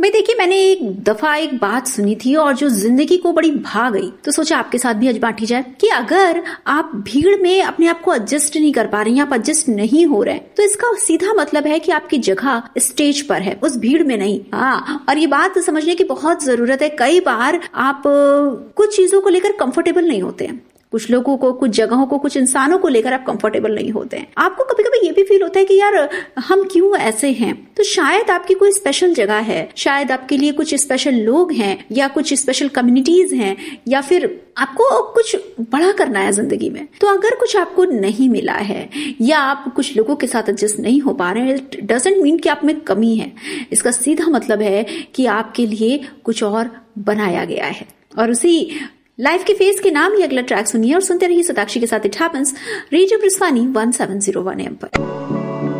भाई देखिए, मैंने एक दफा एक बात सुनी थी और जो जिंदगी को बड़ी भा गई, तो सोचा आपके साथ भी आज बांटी जाए कि अगर आप भीड़ में अपने आप को एडजस्ट नहीं कर पा रहे हैं, आप एडजस्ट नहीं हो रहे, तो इसका सीधा मतलब है कि आपकी जगह स्टेज पर है, उस भीड़ में नहीं। हाँ, और ये बात समझने की बहुत जरूरत है। कई बार आप कुछ चीजों को लेकर कंफर्टेबल नहीं होते हैं, कुछ लोगों को, कुछ जगहों को, कुछ इंसानों को लेकर आप कंफर्टेबल नहीं होते हैं। आपको कभी कभी ये भी फील होता है कि यार हम क्यों ऐसे हैं। तो शायद आपकी कोई स्पेशल जगह है, शायद आपके लिए कुछ स्पेशल लोग हैं, या कुछ स्पेशल कम्युनिटीज हैं, या फिर आपको कुछ बड़ा करना है जिंदगी में। तो अगर कुछ आपको नहीं मिला है या आप कुछ लोगों के साथ एडजस्ट नहीं हो पा रहे हैं, इट डजंट मीन कि आप में कमी है। इसका सीधा मतलब है कि आपके लिए कुछ और बनाया गया है। और उसी लाइफ के फेस के नाम ही अगला ट्रैक सुनिए और सुनते रहिए सताक्षी के साथ इट हैपेंस, रेडियो ब्रिस्वानी 1701 AM पर।